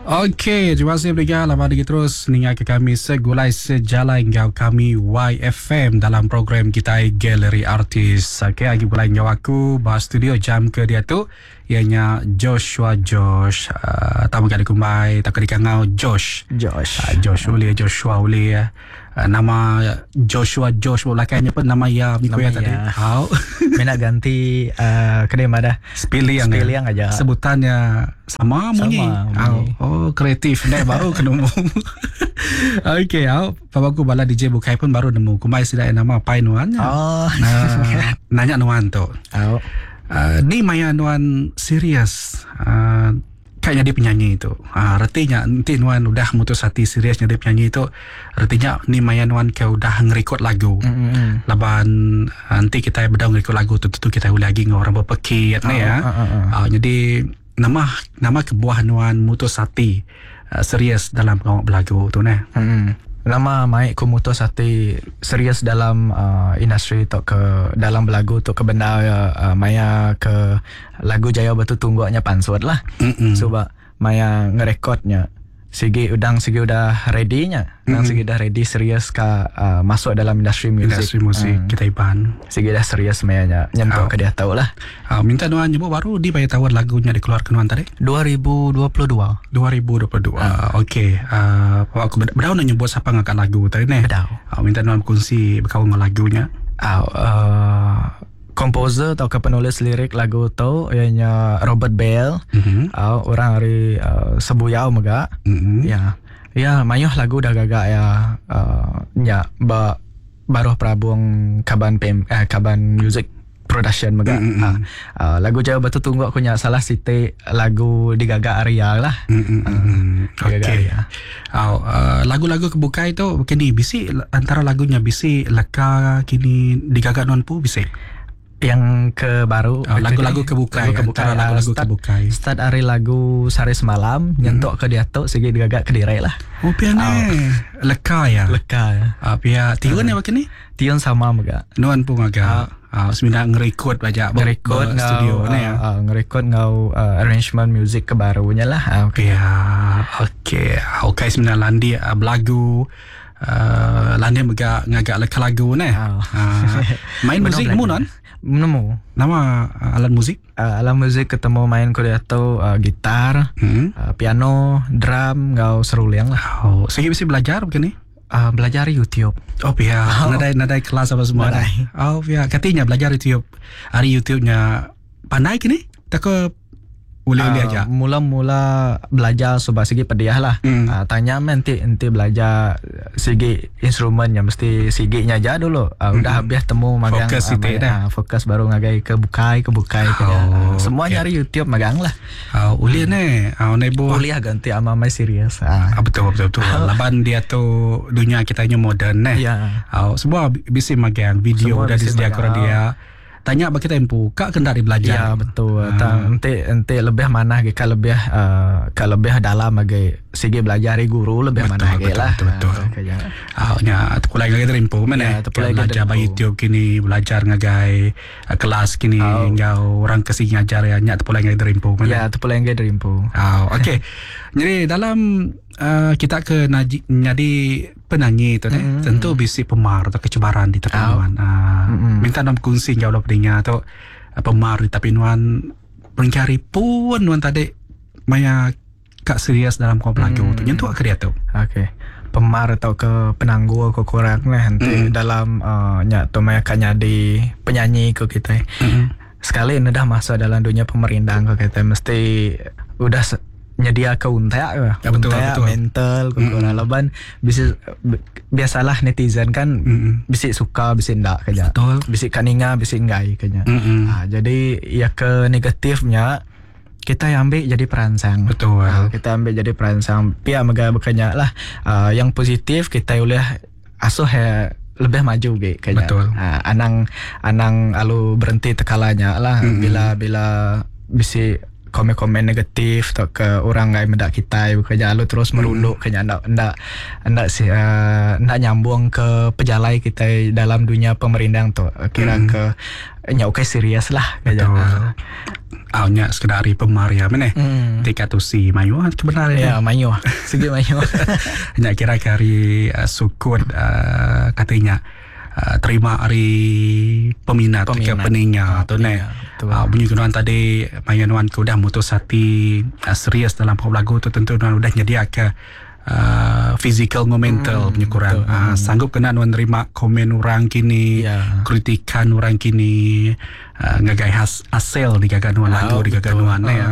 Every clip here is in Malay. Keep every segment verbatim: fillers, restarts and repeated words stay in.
Okey, terima kasih pendengar. Lama lagi terus ningat ke kami segulai sejalan ngau kami Y F M dalam program kita Galeri Artis. Okey, lagi pula ngau aku bahas studio jam ke dia tu ianya Joshua Josh. Uh, tamu kali kumai tak kena ngau Josh. Josh. Uh, Josh boleh Joshua boleh ya. Uh, nama Joshua Josh belakangnya pun nama ya Miko ya tadi. Au. Mina ganti uh, kedai mana? Spiliang. Spiliang aja. Sebutannya sama bunyi. Sama, bunyi. Oh, kreatif dah baru kena nemu. Okey, au. Papaku bala D J Bukai pun baru nemu. Kumai sida nama Pai Nuan. Oh. Nah, nanya Nuan tu. Oh. Uh, ni Maya Nuan serius. Uh, kayaknya dia penyanyi itu. Uh, artinya nanti Nuan udah mutus hati seriusnya dia penyanyi itu. Artinya ni Maya Nuan kau udah ngerekod lagu. Mm-hmm. Laban nanti kita berdau ngerekod lagu tu tu kita ulah lagi ngau orang berpekit oh, ni ya. Uh, uh, uh. Uh, jadi nama nama kebuah Nuan mutus hati uh, serius dalam ngau lagu tu nah. Mm-hmm. Lama mai ku mutus hati serius dalam uh, industri tu ke dalam lagu tu ke benda uh, maya ke lagu Jaya Batu Tungguaknya pansut lah. Mm-mm. Sebab maya ngerekodnya sigi udang sigi udah ready-nya. Udang sigi dah ready serius ke uh, masuk dalam industri musik. Industri musik hmm. kita iban. Sigi dah serius mayanya nyentuh oh. ke dia tahu lah. Uh, minta Nuan nyebut baru di bayar tawar lagunya dikeluarkan Nuan tadi? dua ribu dua puluh dua. dua ribu dua puluh dua. Uh. Okey. Uh, aku berdau nak nyebut siapa ngangkat lagu tadi ni? Berdau. Uh, minta Nuan kongsi berkawan dengan lagunya. Uh, uh, komposer atau ke penulis lirik lagu tu ianya Robert Bell. Mm-hmm. Uh, orang hari uh, Sebuyau mega. Mm-hmm. Ya. Ya, mayuh lagu dah gagak ya uh, nya ba baru prabung kaban pem eh, kaban music production mega. Mm-hmm. Uh, uh, lagu Jaya Batu Tunggu aku nya salah siti lagu digagak Arya lah. Mm-hmm. Uh, Okey. Oh, uh, lagu-lagu kebukai tu kini bisi antara lagunya bisi leka kini digagak Nuan pu bisi. Yang ke baru oh, lagu-lagu kebukai, lagu kebukai antara lagu-lagu start, kebukai start hari lagu Sari Semalam hmm. nyentuk ke dia tu segi digagak ke dirai lah. Oh pian oh. Leka ya leka ya ah pia tiun ya begini tiun sama mega Nuan pun agak ah semina ngerekod baca ngerekod studio ngau, ni ya uh, ngerekod ngau uh, arrangement music kebarunya lah. Ah, okey ya okey okey semina landi uh, belagu uh, landi mega ngagak leka lagu ni oh. uh, main musik mu Nuan nemu nama uh, alat musik uh, alat musik ketemu main ko dia tu uh, gitar hmm? uh, piano drum ngau seruling lah. Oh segi bisa belajar begini uh, belajar YouTube. Oh pia oh. nadai nadai kelas apa semua nadai. Oh pia katanya belajar YouTube hari YouTube-nya pandai kini tak ke boleh-boleh uh, aja. Mula-mula belajar sebab segi pediah lah. Mm. Uh, tanya nanti nanti belajar segi instrumennya mesti seginya aja dulu. Uh, mm. Udah habis temu magang fokus uh, itu uh, fokus baru ngagai ke bukai ke bukai oh, uh, semua okay. Nyari YouTube magang lah. Oh, uh, uliah ni. Ah uh, nebo uliah ganti ama mai serius. Ah uh. betul betul betul. Laban dia tu dunia kitanya moden eh. Ya. Yeah. Uh, semua bisa magang video semua udah disediakan dia. Tanya bagi tempo kak kendari belajar. Ya betul. Ah. Nanti nanti lebih mana ke lebih uh, ke lebih dalam lagi segi belajar guru lebih betul, mana lagi lah. Betul betul. Ah nya terpulai lagi tempo mana. Ya, belajar by YouTube kini belajar ngagai uh, kelas kini oh. Ngau orang kesini ngajar ya nya terpulai lagi tempo mana. Ya terpulai lagi tempo. Ah okey. Jadi dalam uh, kita ke naji, jadi penyanyi tu mm-hmm. tentu bisi pemar atau kecabaran di tepi Nuan. Oh. Uh, mm-hmm. Minta nam kongsi jauh lebihnya tu uh, pemar di tepi Nuan mencari pun Nuan tadi maya kak serius dalam kau lagu mm-hmm. tu nyentuh ke dia tu. Okey. Pemar atau ke penangguh ke kurang lah nanti mm-hmm. dalam uh, nya tu maya kak jadi penyanyi ke kita. Mm-hmm. Sekali ini dah masuk dalam dunia pemerintah ke kita mesti udah se- nyedia ke unta ya, ya betul, unta betul. Mental kurang mm. Laban bisa biasalah netizen kan mm. bisa suka bisa ndak kerja bisa kaninga bisa enggak kerja ah, jadi ya ke negatifnya kita ambil jadi perangsang betul ah, kita ambil jadi perangsang pia mega bekerja lah ah, yang positif kita boleh asuh ya lebih maju ge kayaknya betul ah, anang anang alu berhenti tekalanya lah mm. bila bila bisa komen-komen negatif atau ke orang lain mendak kita kerja lu terus merunduk kena ndak ndak ndak si uh, ndak nyambung ke pejalai kita dalam dunia pemerintahan tu kira mm. ke nya okay serius lah kerja. Ah, nya sekedar pemaria mana? Mm. Tika tu si mayu kebenaran. Ya, mayu. Segi mayu. Nya kira kari uh, sukun uh, katanya Uh, terima hari peminat, peminat. ke peningnya tu ne. Ah, bunyi kenuan tadi mayanuan ku dah mutus hati uh, serius dalam pop lagu tu tentu nuan udah nyedia ke uh, physical momental hmm, punya kurang. Uh, sanggup kena nuan nerima komen orang kini, yeah. kritikan orang kini, uh, ngagai has asal di gagan nuan lagu di gagan nuan ne.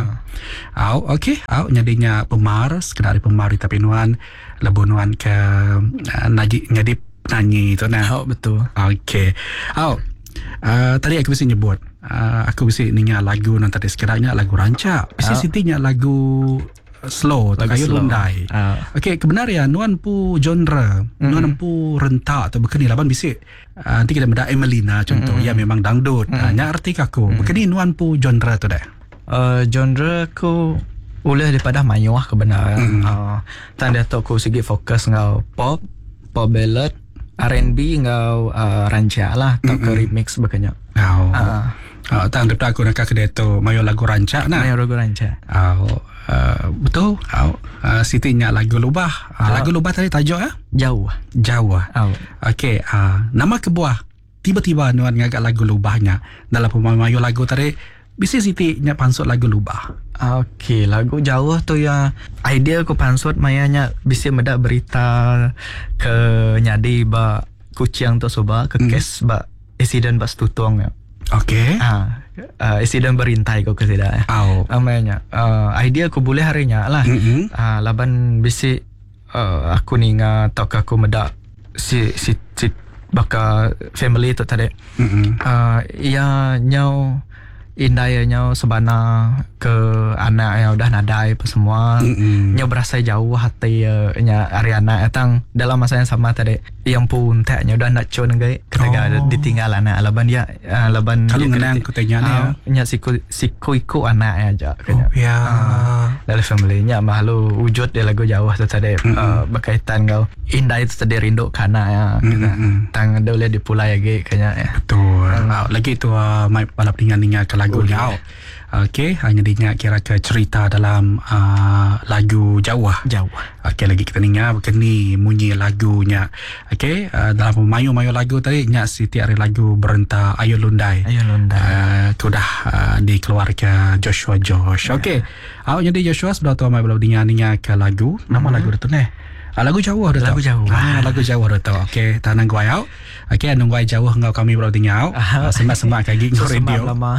Au, okey, au nyadinya pemar, sekedar pemar tapi nuan lebu nuan ke uh, naji nyadi nyanyi tu nah. Oh, betul. Okey. Oh, uh, tadi aku mesti nyebut. Uh, aku mesti ninya lagu nanti tadi sekiranya lagu rancak. Mesti oh. sitinya lagu slow atau kayu lundai. Oh. Okey, kebenaran nuan pu genre, mm-hmm. nuan pu rentak atau bekeni laban bisik. Uh, nanti kita benda Emelina contoh, mm-hmm. ya memang dangdut. Mm-hmm. Uh, nya arti aku. Mm-hmm. Bekeni nuan pu genre tu dah. Uh, genre aku boleh daripada mayuah kebenaran. Mm-hmm. Uh, tanda tu aku segi fokus ngau pop, pop ballad, R and B ngau uh, rancak lah atau mm-hmm. ke remix beganya. Oh. Uh, uh, tang depan aku nak kedai tu mayo lagu rancak nah. Mayo lagu rancak. Oh, uh, betul. Oh, uh, sitinya lagu lubah. Uh, oh. Lagu lubah tadi tajuk ah? Jauh. Jauh. Oh. Okey, uh, nama kebuah tiba-tiba nuan ngagak lagu lubahnya dalam pemayo lagu tadi. Bisa siti nya pansut lagu lubah. Okey, lagu jauh tu ya idea aku pansut mayanya bisa medak berita ke nyadi ba kucing tu soba ke hmm. kes ba insiden ba stutong ya. Okey. Ah, uh, insiden berintai kau ke tidak ya. Oh. Amanya uh, idea aku boleh harinya lah. Mm-hmm. Uh, laban bisa uh, aku ni ngah tok aku medak si si, si baka family tu tadi. Mm-hmm. Uh, ya nyau indahnya sebana ke anak yang udah nadai apa semua mm-hmm. nya berasa jauh hati uh, nya Ariana etang dalam masa yang sama tadi yang pun taknya udah nak cun ngai ketika oh. ditinggal anak laban dia uh, laban kalau ngenang ku tanya uh, nya siku siku iku anak aja kena oh, ya uh, dari family nya malu wujud dia lagu jauh tu tadi mm-hmm. uh, berkaitan kau indah itu tadi rindu kana ya mm-hmm. tang ada boleh dipulai lagi kayaknya ya. Betul. Uh, lagi tu uh, mai balap dengan lagunya. Oh, okey, hanya dia kira ke cerita dalam uh, lagu Jauh. Jauh. Okey, lagi kita dengar begini bunyi lagunya. Okey, uh, dalam mayu-mayu lagu tadi nya siti hari lagu berenta Ayo Lundai. Ayo Lundai. Uh, sudah uh, dikeluarkan Joshua Josh. Okey. Yeah. Awak jadi Joshua sudah tahu mai belum dengar ke lagu. Nama mm-hmm. lagu itu ni. Ah, lagu Jauh dah lagu tahu. Jauh. Ah, lagu Jauh dah tahu. Okey, tanang gua au. Okey, nang gua jauh ngau kami baru dengar. Ah, semak-semak kaki ngau radio. Lama.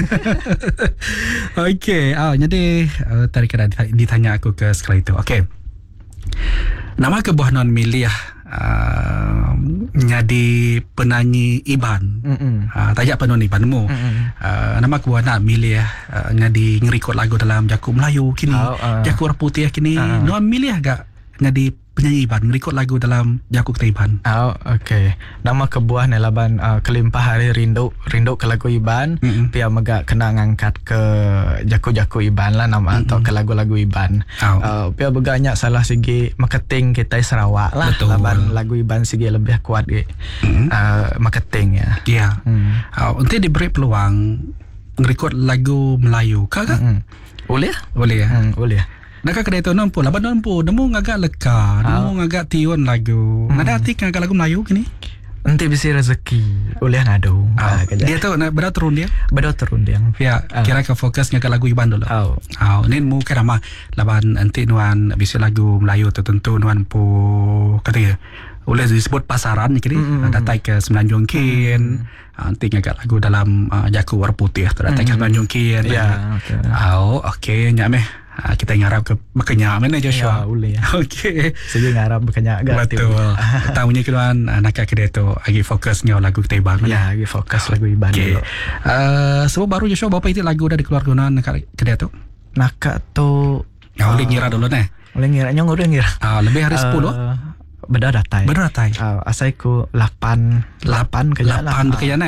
Okey, ah jadi uh, tadi kena ditanya aku ke sekali itu. Okey. Nama kebuah non milih uh, jadi penyanyi Iban. Uh, tajak penon Iban mu. Uh, nama kebuah nak milih uh, jadi ngerekod lagu dalam Jakub Melayu kini. Oh, uh. Jakub Putih kini. Uh. Non milih agak jadi penyanyi Iban ngerekod lagu dalam Jakub Iban. Oh, okey. Nama kebuah ni laban uh, kelimpah hari rindu rindu ke lagu Iban. Mm-hmm. Pia megak kena ngangkat ke Jakub-Jakub Iban lah nama mm-hmm. atau ke lagu-lagu Iban. Oh. Uh, pia begaknya salah segi marketing kita Sarawak lah. Betul. Laban lagu Iban segi lebih kuat ke mm-hmm. uh, marketing ya. Ya. Yeah. Mm. Oh, nanti diberi peluang ngerekod lagu Melayu. Kagak? Mm-hmm. Boleh? Boleh ya. Mm, boleh. Nak kedai tu nampu, laban nampu, nemu ngagak leka, nemu ngagak tiun lagu. Hmm. Nada arti ngagak lagu Melayu kini? Nanti bisa rezeki, boleh nado. Oh. Dia tu nak berada turun dia? Berada turun dia. Ya, oh. Kira ke fokus ngagak lagu Iban dulu. Oh. Oh, ni mu kira mah laban nanti nuan bisa lagu Melayu tu tentu nuan pu kata boleh disebut pasaran ni kini. Mm-hmm. Datai ke Sembilan Jongkin. Mm-hmm. Nanti ngagak lagu dalam uh, Jakub Putih tu datai mm-hmm. ke Sembilan Jongkin. Ya, okey. Oh, okey, nyak meh. Ha, kita ngarap ke berkenyak mana Joshua? Ya, boleh. Okey. Segi ngarap berkenyak agak. Betul. Tahunya keluan nak kedai tu lagi fokusnya lagu kita Iban. Ya, lagi fokus lagu Iban okay. dulu. Uh, sebab baru Joshua berapa itu lagu dah dikeluarkan nak kedai tu? Nak tu ya, boleh ngira dulu nah. Boleh ngira, nyong boleh ngira. Ah, lebih hari sepuluh. Uh, beda datai. Beda datai. Uh, asaiku lapan lapan kaya lah. lapan kaya nah.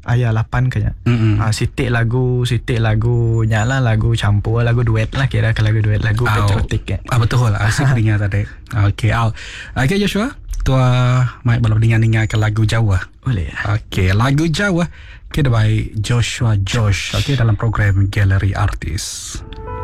ayah lapan kayaknya. Mm-mm. Ah, sitik lagu, sitik lagu nyala lagu campur, lagu duet lah kira ke lagu duet lagu Oh. patriotik ya. Ah, betul lah. Asik dengar tadi. Okey. Oh. Okey Joshua. Tua mai belum dengar-dengar ke lagu Jawa. Boleh ya. Okey, lagu Jawa kita by Joshua Josh. Okey, dalam program Galeri Artis.